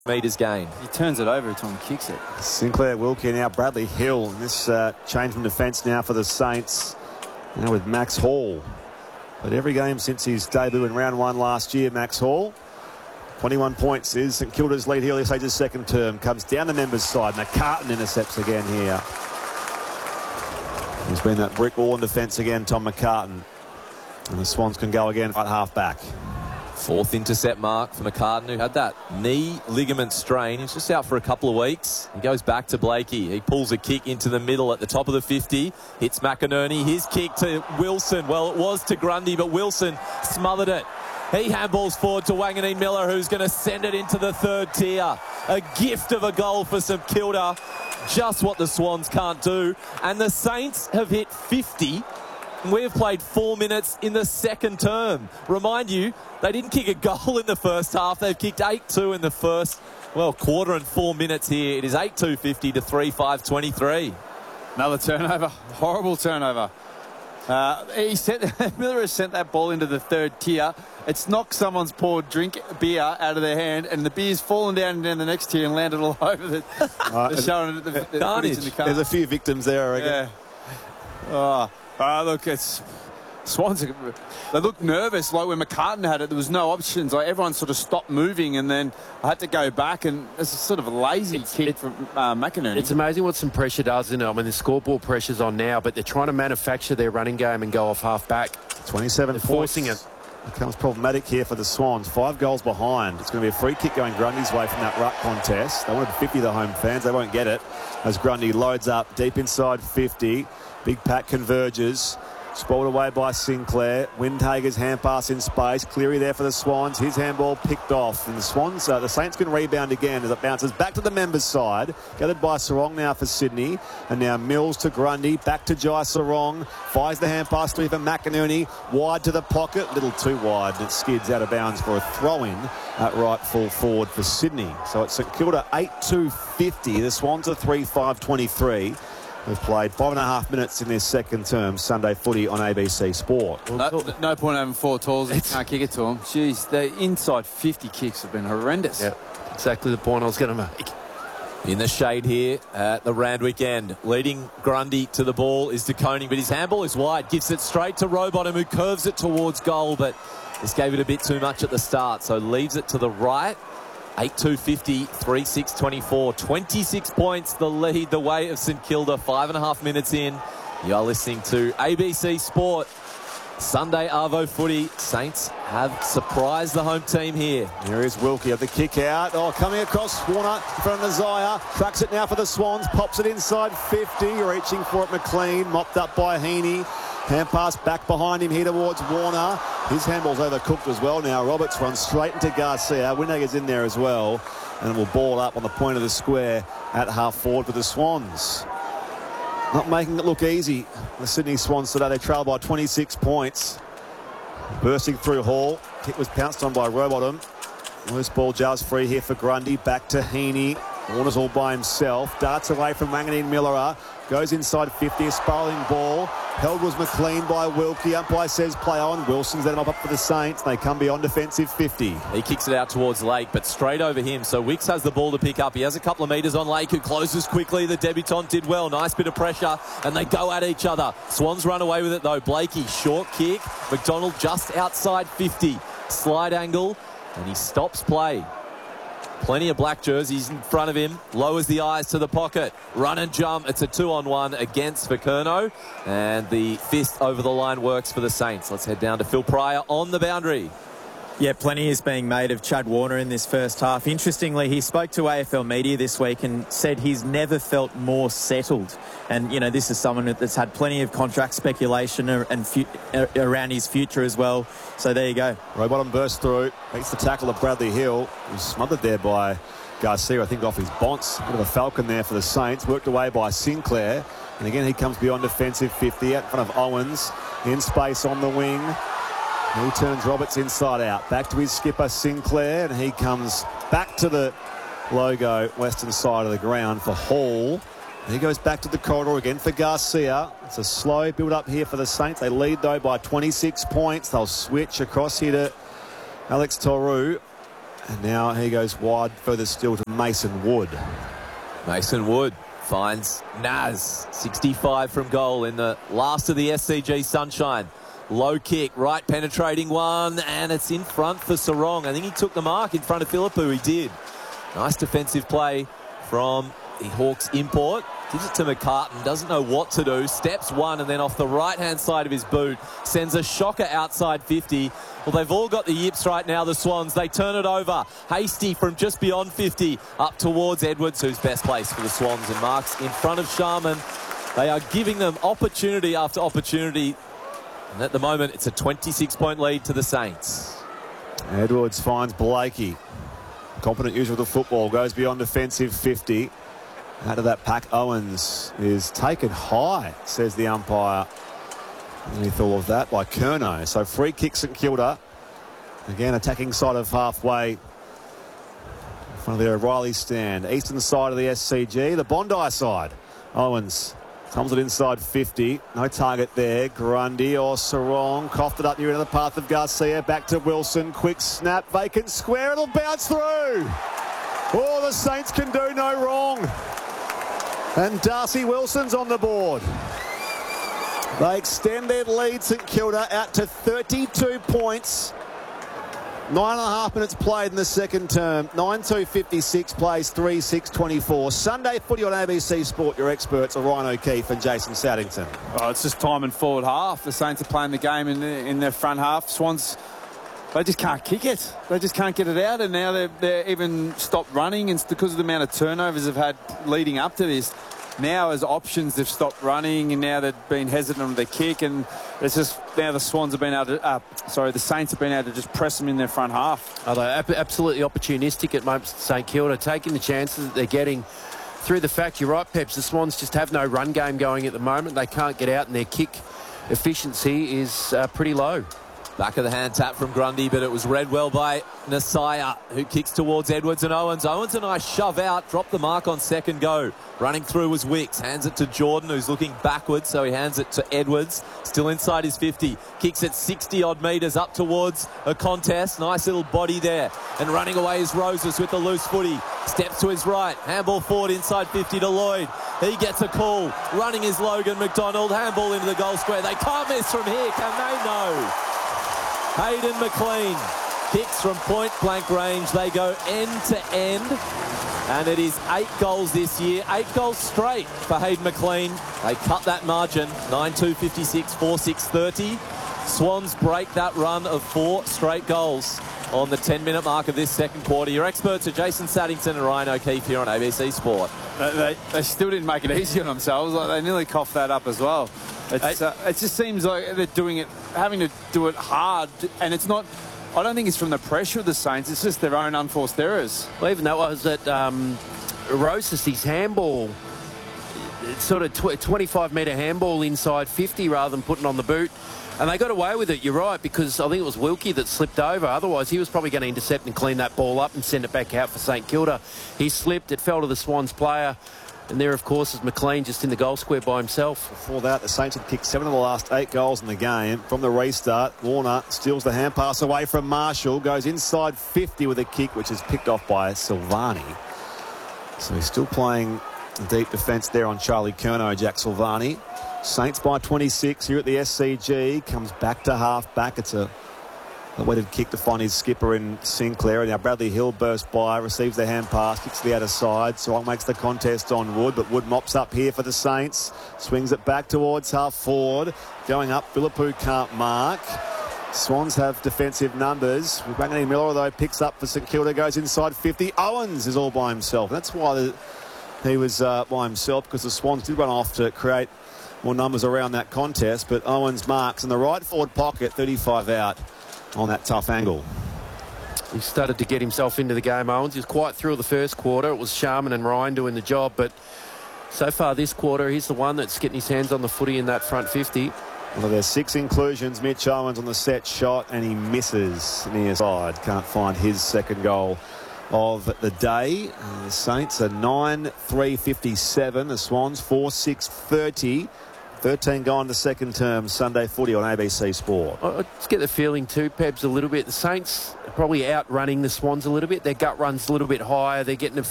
metres gain. He turns it over every time he kicks it. Sinclair, Wilkie, now Bradley Hill. And this change in defence now for the Saints. Now with Max Hall. But every game since his debut in round one last year, Max Hall. 21 points is St Kilda's lead here. This his second term. Comes down the members' side. McCartan intercepts again here. He's been that brick wall in defence again, Tom McCartan. And the Swans can go again at half back. Fourth intercept mark for McCartan, who had that knee ligament strain. He's just out for a couple of weeks. He goes back to Blakey. He pulls a kick into the middle at the top of the 50. Hits McInerney. His kick to Wilson. Well, it was to Grundy, but Wilson smothered it. He handballs forward to Wanganeen Miller, who's going to send it into the third tier. A gift of a goal for St Kilda. Just what the Swans can't do. And the Saints have hit 50. We've played 4 minutes in the second term. Remind you, they didn't kick a goal in the first half. They've kicked 8-2 in the first, quarter and 4 minutes here. It is 8-2 50 to 3-5 23. Another turnover. Horrible turnover. Miller has sent that ball into the third tier. It's knocked someone's poured beer out of their hand, and the beer's fallen down the next tier and landed all over the shoulder. There's a few victims there, I reckon. Yeah. Look, it's Swans. They look nervous. Like when McCartan had it, there was no options. Like everyone sort of stopped moving, and then I had to go back, and it's a sort of a lazy kick from McInerney. It's amazing what some pressure does, isn't it? I mean, the scoreboard pressure's on now, but they're trying to manufacture their running game and go off half back. 27 points. Forcing it. Becomes problematic here for the Swans. 5 goals behind. It's going to be a free kick going Grundy's way from that ruck contest. They wanted 50, the home fans. They won't get it as Grundy loads up deep inside 50. Big pack converges. Spoiled away by Sinclair. Windhager's hand pass in space. Cleary there for the Swans. His handball picked off. And the Swans, the Saints can rebound again as it bounces back to the members' side. Gathered by Sarong now for Sydney. And now Mills to Grundy. Back to Jai Sarong. Fires the hand pass to even McInerney. Wide to the pocket. Little too wide. And it skids out of bounds for a throw-in at right full forward for Sydney. So it's St Kilda 8-2 50. The Swans are 3-5 23. They've played 5.5 minutes in their second term. Sunday footy on ABC Sport. No point having 4 tools if you can't kick it to them. Jeez, the inside 50 kicks have been horrendous. Yeah, exactly the point I was going to make. In the shade here at the Randwick end. Leading Grundy to the ball is De Koning, but his handball is wide. Gives it straight to Rowbottom, who curves it towards goal, but this gave it a bit too much at the start, so leaves it to the right. 8-2 50, 3-6 24, 26 points, the lead, the way of St Kilda, 5.5 minutes in. You are listening to ABC Sport. Sunday Arvo footy. Saints have surprised the home team here. Here is Wilkie at the kick out. Oh, coming across Warner in front of Nazaya. Tracks it now for the Swans. Pops it inside 50. Reaching for it, McLean. Mopped up by Heaney. Hand pass back behind him here towards Warner. His handball's overcooked as well now. Roberts runs straight into Garcia. Windhager's in there as well. And will ball up on the point of the square at half forward for the Swans. Not making it look easy. The Sydney Swans today, they trail by 26 points. Bursting through Hall. Kick was pounced on by Rowbottom. Loose ball jars free here for Grundy. Back to Heaney. Warner's all by himself. Darts away from Wanganeen Miller. Goes inside 50. A spiraling ball. Held was McLean by Wilkie. Umpire says play on. Wilson's let him up for the Saints. They come beyond defensive 50. He kicks it out towards Lake, but straight over him. So Wicks has the ball to pick up. He has a couple of metres on Lake, who closes quickly. The debutant did well. Nice bit of pressure, and they go at each other. Swans run away with it, though. Blakey, short kick. McDonald just outside 50. Slide angle, and he stops play. Plenty of black jerseys in front of him. Lowers the eyes to the pocket. Run and jump. It's a 2-on-1 against Vikerno. And the fist over the line works for the Saints. Let's head down to Phil Pryor on the boundary. Yeah, plenty is being made of Chad Warner in this first half. Interestingly, he spoke to AFL Media this week and said he's never felt more settled. And, you know, this is someone that's had plenty of contract speculation and around his future as well. So there you go. Rowbottom bursts through. Makes the tackle of Bradley Hill. He's smothered there by Garcia, I think, off his bonce. A bit of a falcon there for the Saints. Worked away by Sinclair. And again, he comes beyond defensive 50 out in front of Owens. In space on the wing. He turns Roberts inside out. Back to his skipper, Sinclair. And he comes back to the logo, western side of the ground for Hall. And he goes back to the corridor again for Garcia. It's a slow build-up here for the Saints. They lead, though, by 26 points. They'll switch across here to Alex Toru. And now he goes wide, further still to Mason Wood. Mason Wood finds Naz, 65 from goal in the last of the SCG Sunshine. Low kick, right penetrating one, and it's in front for Sarong. I think he took the mark in front of Philippou. He did. Nice defensive play from the Hawks import. Gives it to McCartan, doesn't know what to do. Steps one, and then off the right-hand side of his boot, sends a shocker outside 50. Well, they've all got the yips right now, the Swans. They turn it over. Hasty from just beyond 50 up towards Edwards, who's best placed for the Swans, and marks in front of Sharman. They are giving them opportunity after opportunity. And at the moment, it's a 26-point lead to the Saints. Edwards finds Blakey. Competent user of the football. Goes beyond defensive 50. Out of that pack, Owens is taken high, says the umpire. Underneath all of that by Curnow. So free kick St Kilda. Again, attacking side of halfway. In front of the O'Reilly stand. Eastern side of the SCG. The Bondi side. Owens comes it inside 50. No target there. Grundy or Sarong. Coughed it up near into the path of Garcia. Back to Wilson. Quick snap. Vacant square. It'll bounce through. Oh, the Saints can do no wrong. And Darcy Wilson's on the board. They extend their lead, St Kilda, out to 32 points. 9.5 minutes played in the second term. 9-2-56 plays 3-6-24. Sunday footy on ABC Sport. Your experts are Ryan O'Keefe and Jason Saddington. Oh, it's just time and forward half. The Saints are playing the game in their front half. Swans, they just can't kick it. They just can't get it out. And now they're even stopped running. And it's because of the amount of turnovers they've had leading up to this. Now as options, they've stopped running, and now they've been hesitant on their kick, and it's just now the Swans have been able to, the Saints have been able to just press them in their front half. Oh, they're absolutely opportunistic at moments, St Kilda, taking the chances that they're getting through the fact, you're right, Peps, the Swans just have no run game going at the moment. They can't get out, and their kick efficiency is pretty low. Back of the hand tap from Grundy, but it was read well by Nasaya, who kicks towards Edwards and Owens. Owens a nice shove out, dropped the mark on second go. Running through was Wicks, hands it to Jordan, who's looking backwards, so he hands it to Edwards. Still inside his 50, kicks it 60-odd metres up towards a contest. Nice little body there. And running away is Roses with the loose footy. Steps to his right, handball forward inside 50 to Lloyd. He gets a call. Running is Logan McDonald, handball into the goal square. They can't miss from here, can they? No. Hayden McLean kicks from point-blank range. They go end to end, and it is 8 goals this year. 8 goals straight for Hayden McLean. They cut that margin, 9-2-56, 4-6-30. Swans break that run of 4 straight goals on the 10-minute mark of this second quarter. Your experts are Jason Saddington and Ryan O'Keefe here on ABC Sport. They still didn't make it easy on themselves. Like, they nearly coughed that up as well. It just seems like they're doing it, having to do it hard, and it's not. I don't think it's from the pressure of the Saints. It's just their own unforced errors. Well, even that was at Roses, his handball, it's sort of 25-metre handball inside 50 rather than putting on the boot. And they got away with it, you're right, because I think it was Wilkie that slipped over. Otherwise, he was probably going to intercept and clean that ball up and send it back out for St Kilda. He slipped, it fell to the Swans player. And there, of course, is McLean just in the goal square by himself. Before that, the Saints had kicked 7 of the last 8 goals in the game. From the restart, Warner steals the hand pass away from Marshall, goes inside 50 with a kick, which is picked off by Silvani. So he's still playing deep defence there on Charlie Curnow, Jack Silvani. Saints by 26 here at the SCG. Comes back to half-back. It's a weighted kick to find his skipper in Sinclair. Now Bradley Hill bursts by, receives the hand pass, kicks to the outer side. Sarong makes the contest on Wood, but Wood mops up here for the Saints. Swings it back towards half forward. Going up, Philippou can't mark. Swans have defensive numbers. Wangani Miller, though, picks up for St Kilda, goes inside 50. Owens is all by himself. That's why he was by himself, because the Swans did run off to create more numbers around that contest. But Owens marks in the right forward pocket, 35 out on that tough angle. He started to get himself into the game, Owens. He was quite through the first quarter. It was Sharman and Ryan doing the job, but so far this quarter, he's the one that's getting his hands on the footy in that front 50. Well, there's 6 inclusions. Mitch Owens on the set shot, and he misses near side. Can't find his second goal of the day. The Saints are 9-3-57. The Swans 4-6-30. 13 gone to second term. Sunday footy on ABC Sport. I just get the feeling too, Pebs, a little bit. The Saints are probably outrunning the Swans a little bit. Their gut run's a little bit higher. They're getting a